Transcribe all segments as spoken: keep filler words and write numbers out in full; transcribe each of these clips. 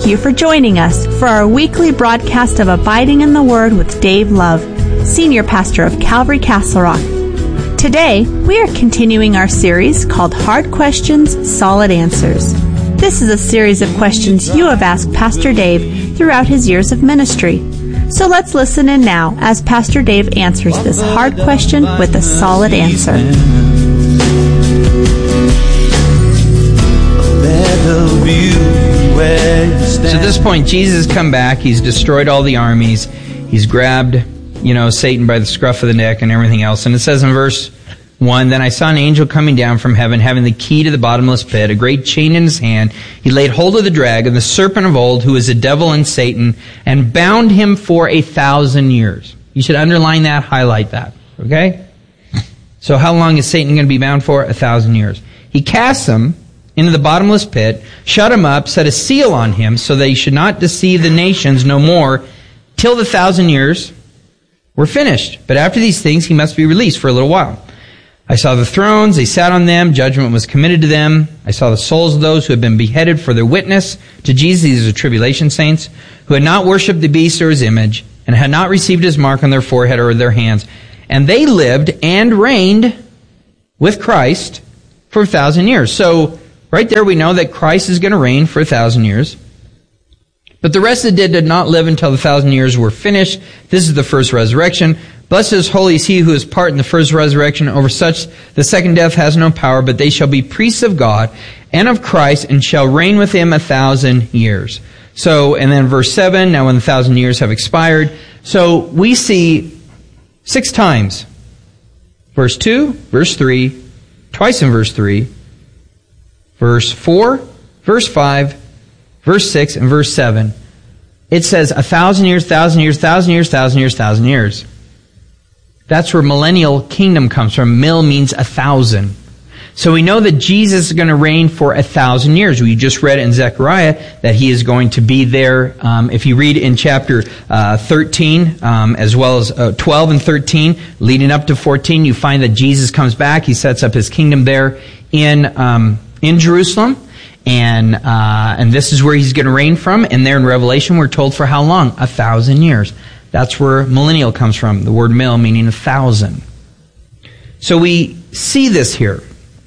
thank you for joining us for our weekly broadcast of Abiding in the Word with Dave Love, Senior Pastor of Calvary Castle Rock. Today, we are continuing our series called Hard Questions, Solid Answers. This is a series of questions you have asked Pastor Dave throughout his years of ministry. So let's listen in now as Pastor Dave answers this hard question with a solid answer. So at this point, Jesus has come back. He's destroyed all the armies. He's grabbed, you know, Satan by the scruff of the neck and everything else. And it says in verse one, "Then I saw an angel coming down from heaven, having the key to the bottomless pit, a great chain in his hand. He laid hold of the dragon, the serpent of old, who is the devil and Satan, and bound him for a thousand years." You should underline that, highlight that, okay? So how long is Satan going to be bound for? A thousand years. He casts him into the bottomless pit, shut him up, set a seal on him, so that he should not deceive the nations no more, till the thousand years were finished. But after these things, he must be released for a little while. I saw the thrones, they sat on them, judgment was committed to them. I saw the souls of those who had been beheaded for their witness to Jesus, these are tribulation saints, who had not worshipped the beast or his image, and had not received his mark on their forehead or their hands. And they lived and reigned with Christ for a thousand years. So, right there we know that Christ is going to reign for a thousand years. But the rest of the dead did not live until the thousand years were finished. This is the first resurrection. Blessed is holy is he who is part in the first resurrection. Over such the second death has no power, but they shall be priests of God and of Christ, and shall reign with him a thousand years. So, and then verse seven, now when the thousand years have expired. So we see six times. Verse two, verse three, twice in verse three, verse four, verse five, verse six, and verse seven. It says a thousand years, thousand years, thousand years, thousand years, thousand years. That's where millennial kingdom comes from. Mil means a thousand. So we know that Jesus is going to reign for a thousand years. We just read in Zechariah that he is going to be there. Um, if you read in chapter uh, thirteen, um, as well as uh, twelve and thirteen, leading up to fourteen, you find that Jesus comes back. He sets up his kingdom there in um, in Jerusalem. And uh, and this is where he's going to reign from. And there in Revelation, we're told for how long? A thousand years. That's where millennial comes from. The word mil meaning a thousand. So we see this here.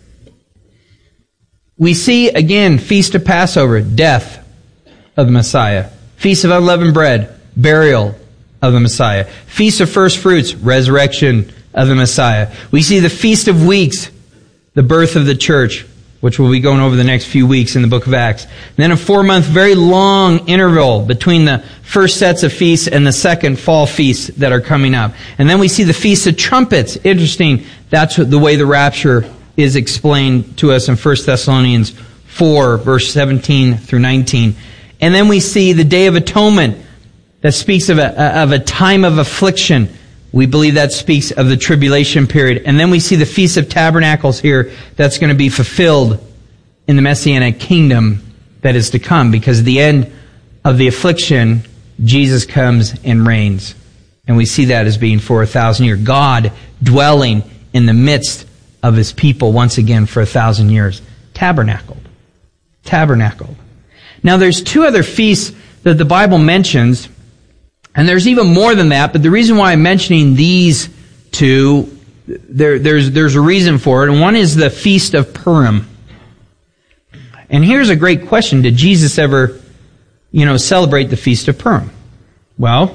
We see, again, Feast of Passover, death of the Messiah. Feast of Unleavened Bread, burial of the Messiah. Feast of First Fruits, resurrection of the Messiah. We see the Feast of Weeks, the birth of the church, which we'll be going over the next few weeks in the book of Acts. And then a four-month, very long interval between the first sets of feasts and the second fall feasts that are coming up. And then we see the Feast of Trumpets. Interesting, that's the way the rapture is explained to us in First Thessalonians four, verse seventeen through nineteen. And then we see the Day of Atonement that speaks of a, of a time of affliction. We believe that speaks of the tribulation period. And then we see the Feast of Tabernacles here that's going to be fulfilled in the Messianic kingdom that is to come. Because at the end of the affliction, Jesus comes and reigns. And we see that as being for a thousand years. God dwelling in the midst of his people once again for a thousand years. Tabernacled. Tabernacled. Now there's two other feasts that the Bible mentions. And there's even more than that, but the reason why I'm mentioning these two, there, there's, there's a reason for it. And one is the Feast of Purim. And here's a great question. Did Jesus ever, you know, celebrate the Feast of Purim? Well,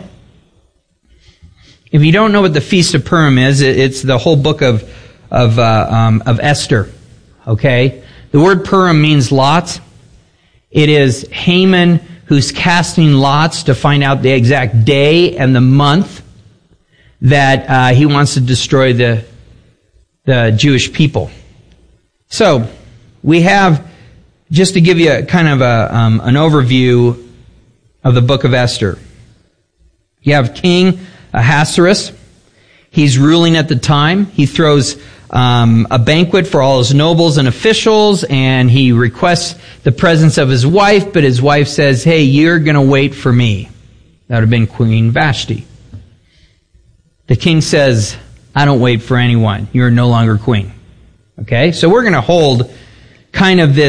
if you don't know what the Feast of Purim is, it's the whole book of, of, uh, um, of Esther. Okay? The word Purim means lots. It is Haman who's casting lots to find out the exact day and the month that uh, he wants to destroy the the Jewish people. So we have, just to give you a, kind of a, um, an overview of the book of Esther. You have King Ahasuerus. He's ruling at the time. He throws Um, a banquet for all his nobles and officials, and he requests the presence of his wife, but his wife says, hey, you're going to wait for me. That would have been Queen Vashti. The king says, I don't wait for anyone. You're no longer queen. Okay? So we're going to hold kind of this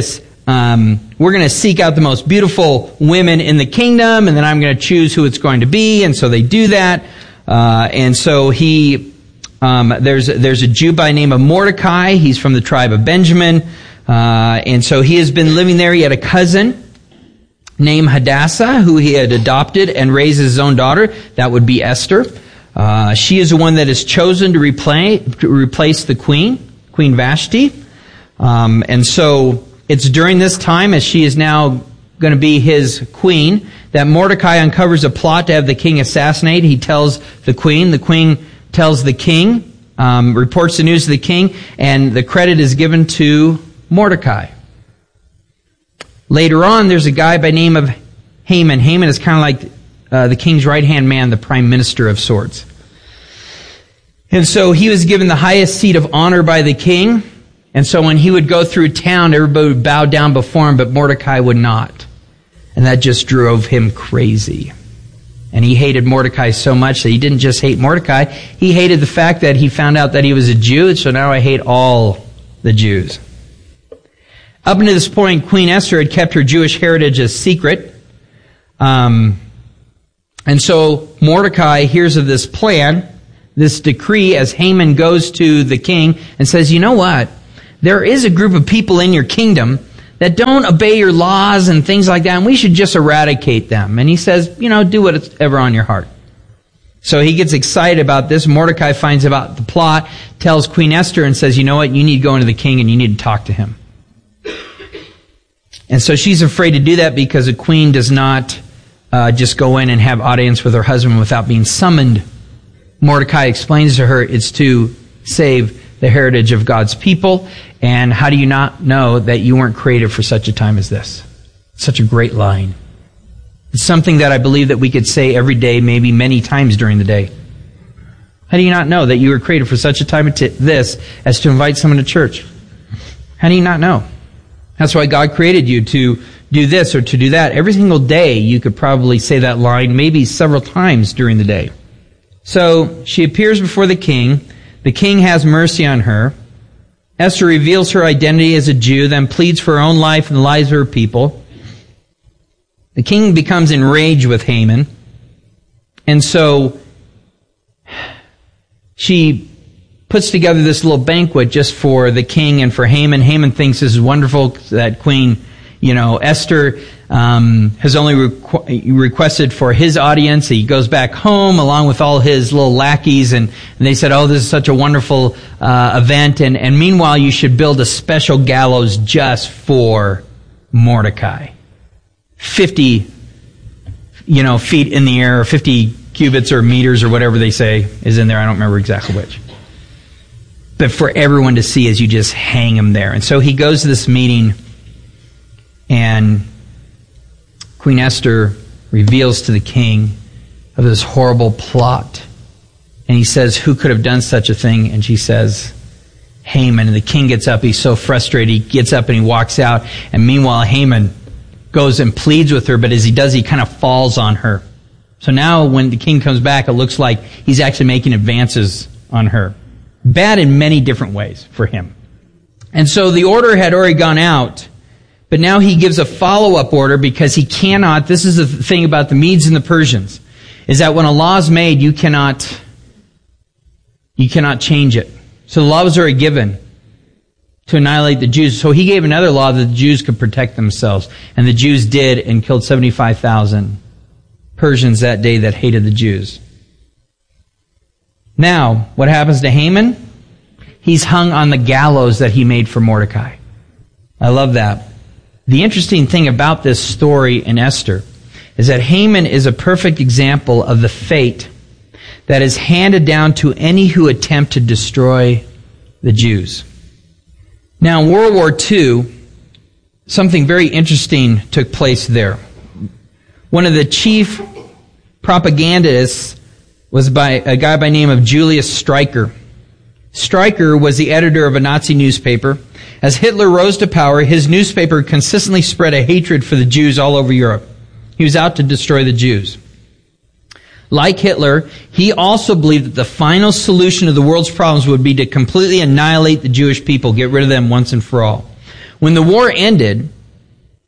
um, we're going to seek out the most beautiful women in the kingdom, and then I'm going to choose who it's going to be. And so they do that. Uh, and so he, um, there's, there's a Jew by the name of Mordecai. He's from the tribe of Benjamin. Uh, and so he has been living there. He had a cousin named Hadassah, who he had adopted and raised his own daughter. That would be Esther. Uh, she is the one that is chosen to replace, to replace the queen, Queen Vashti. Um, and so it's during this time, as she is now going to be his queen, that Mordecai uncovers a plot to have the king assassinated. He tells the queen. The queen tells the king, um, reports the news to the king, and the credit is given to Mordecai. Later on, there's a guy by the name of Haman. Haman is kind of like uh, the king's right-hand man, the prime minister of sorts. And so he was given the highest seat of honor by the king. And so when he would go through town, everybody would bow down before him, but Mordecai would not. And that just drove him crazy. And he hated Mordecai so much that he didn't just hate Mordecai. He hated the fact that he found out that he was a Jew, so now I hate all the Jews. Up until this point, Queen Esther had kept her Jewish heritage a secret. Um, and so Mordecai hears of this plan, this decree, as Haman goes to the king and says, you know what? There is a group of people in your kingdom that don't obey your laws and things like that, and we should just eradicate them. And he says, you know, do whatever on your heart. So he gets excited about this. Mordecai finds out the plot, tells Queen Esther, and says, you know what? You need to go into the king and you need to talk to him. And so she's afraid to do that because a queen does not uh, just go in and have audience with her husband without being summoned. Mordecai explains to her it's to save the heritage of God's people. And how do you not know that you weren't created for such a time as this? Such a great line. It's something that I believe that we could say every day, maybe many times during the day. How do you not know that you were created for such a time as this as to invite someone to church? How do you not know? That's why God created you, to do this or to do that. Every single day you could probably say that line maybe several times during the day. So she appears before the king. The king has mercy on her. Esther reveals her identity as a Jew, then pleads for her own life and the lives of her people. The king becomes enraged with Haman. And so she puts together this little banquet just for the king and for Haman. Haman thinks this is wonderful that Queen, you know, Esther um, has only requ- requested for his audience. He goes back home along with all his little lackeys, and, and they said, oh, this is such a wonderful uh, event. And, and meanwhile, you should build a special gallows just for Mordecai. fifty, you know, feet in the air, or fifty cubits or meters or whatever they say is in there. I don't remember exactly which. But for everyone to see as you just hang him there. And so he goes to this meeting, and Queen Esther reveals to the king of this horrible plot. And he says, who could have done such a thing? And she says, Haman. And the king gets up. He's so frustrated. He gets up and he walks out. And meanwhile, Haman goes and pleads with her. But as he does, he kind of falls on her. So now when the king comes back, it looks like he's actually making advances on her. Bad in many different ways for him. And so the order had already gone out, but now he gives a follow-up order because he cannot, this is the thing about the Medes and the Persians, is that when a law is made, you cannot, you cannot change it. So the law was already given to annihilate the Jews. So he gave another law that the Jews could protect themselves. And the Jews did, and killed seventy-five thousand Persians that day that hated the Jews. Now, what happens to Haman? He's hung on the gallows that he made for Mordecai. I love that. The interesting thing about this story in Esther is that Haman is a perfect example of the fate that is handed down to any who attempt to destroy the Jews. Now, in World War Two, something very interesting took place there. One of the chief propagandists was by a guy by the name of Julius Streicher. Streicher was the editor of a Nazi newspaper. As Hitler rose to power, his newspaper consistently spread a hatred for the Jews all over Europe. He was out to destroy the Jews. Like Hitler, he also believed that the final solution to the world's problems would be to completely annihilate the Jewish people, get rid of them once and for all. When the war ended,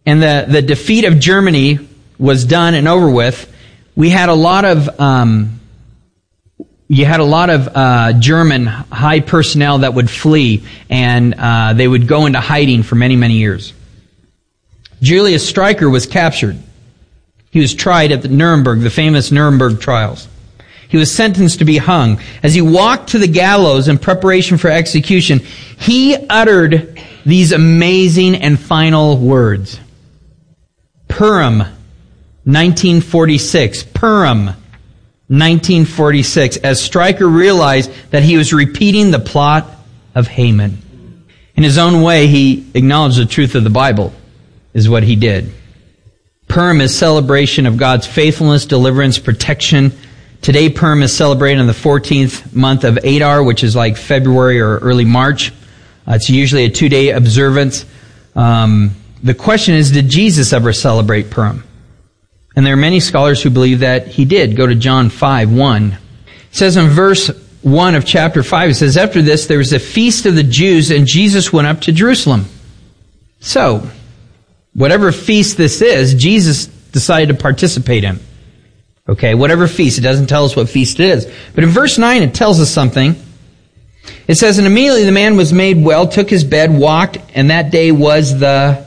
and the, the defeat of Germany was done and over with, we had a lot of um, you had a lot of uh, German high personnel that would flee, and uh, they would go into hiding for many, many years. Julius Streicher was captured. He was tried at the Nuremberg, the famous Nuremberg trials. He was sentenced to be hung. As he walked to the gallows in preparation for execution, he uttered these amazing and final words. Purim, nineteen forty-six. Purim, nineteen forty-six. As Streicher realized that he was repeating the plot of Haman. In his own way, he acknowledged the truth of the Bible, is what he did. Purim is celebration of God's faithfulness, deliverance, protection. Today, Purim is celebrated in the fourteenth month of Adar, which is like February or early March. Uh, it's usually a two-day observance. Um, the question is, did Jesus ever celebrate Purim? And there are many scholars who believe that he did. Go to John five one. It says in verse one of chapter five, it says, after this, there was a feast of the Jews, and Jesus went up to Jerusalem. So, whatever feast this is, Jesus decided to participate in. Okay, whatever feast. It doesn't tell us what feast it is. But in verse nine, it tells us something. It says, and immediately the man was made well, took his bed, walked, and that day was the